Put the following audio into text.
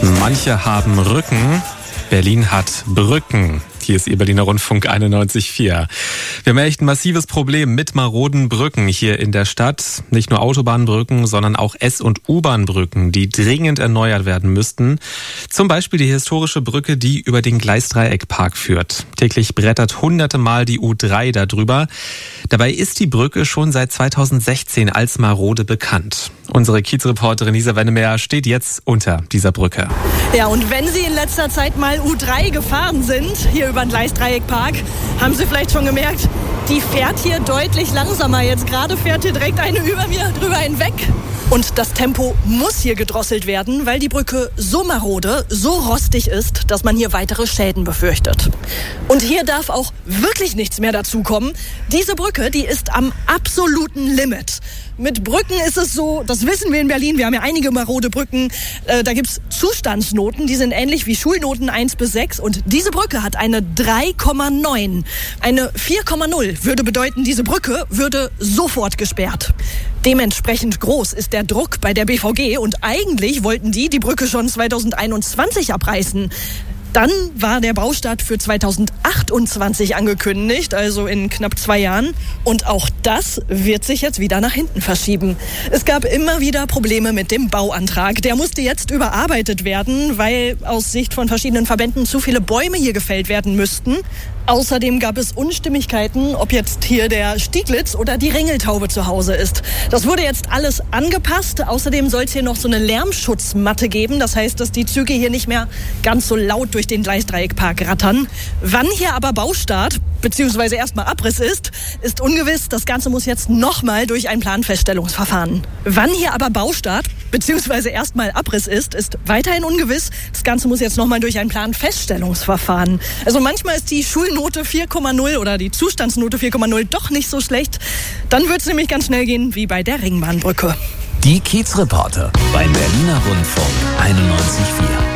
Manche haben Rücken, Berlin hat Brücken. Hier ist Ihr Berliner Rundfunk 91,4. Wir haben echt ein massives Problem mit maroden Brücken hier in der Stadt. Nicht nur Autobahnbrücken, sondern auch S- und U-Bahn-Brücken, die dringend erneuert werden müssten. Zum Beispiel die historische Brücke, die über den Gleisdreieckpark führt. Täglich brettert hunderte Mal die U3 darüber. Dabei ist die Brücke schon seit 2016 als marode bekannt. Unsere Kiezreporterin Lisa Wennemeyer steht jetzt unter dieser Brücke. Ja, und wenn Sie in letzter Zeit mal U3 gefahren sind, hier über den Gleisdreieckpark, haben Sie vielleicht schon gemerkt, die fährt hier deutlich langsamer. Jetzt gerade fährt hier direkt eine über mir drüber hinweg. Und das Tempo muss hier gedrosselt werden, weil die Brücke so marode, so rostig ist, dass man hier weitere Schäden befürchtet. Und hier darf auch wirklich nichts mehr dazukommen. Diese Brücke, die ist am absoluten Limit. Mit Brücken ist es so, das wissen wir in Berlin, wir haben ja einige marode Brücken, da gibt's Zustandsnoten, die sind ähnlich wie Schulnoten 1 bis 6 und diese Brücke hat eine 3,9. Eine 4,0 würde bedeuten, diese Brücke würde sofort gesperrt. Dementsprechend groß ist der Druck bei der BVG und eigentlich wollten die Brücke schon 2021 abreißen. Dann war der Baustart für 2028 angekündigt, also in knapp 2 Jahren. Und auch das wird sich jetzt wieder nach hinten verschieben. Es gab immer wieder Probleme mit dem Bauantrag. Der musste jetzt überarbeitet werden, weil aus Sicht von verschiedenen Verbänden zu viele Bäume hier gefällt werden müssten. Außerdem gab es Unstimmigkeiten, ob jetzt hier der Stieglitz oder die Ringeltaube zu Hause ist. Das wurde jetzt alles angepasst. Außerdem soll es hier noch so eine Lärmschutzmatte geben. Das heißt, dass die Züge hier nicht mehr ganz so laut durch den Gleisdreieckpark rattern. Wann hier aber Baustart bzw. erstmal Abriss ist ungewiss. Das Ganze muss jetzt nochmal durch ein Planfeststellungsverfahren. Wann hier aber Baustart bzw. erstmal Abriss ist weiterhin ungewiss. Das Ganze muss jetzt nochmal durch ein Planfeststellungsverfahren. Also manchmal ist die Schulnote 4,0 oder die Zustandsnote 4,0 doch nicht so schlecht. Dann wird es nämlich ganz schnell gehen wie bei der Ringbahnbrücke. Die Kiezreporter beim Berliner Rundfunk 91,4.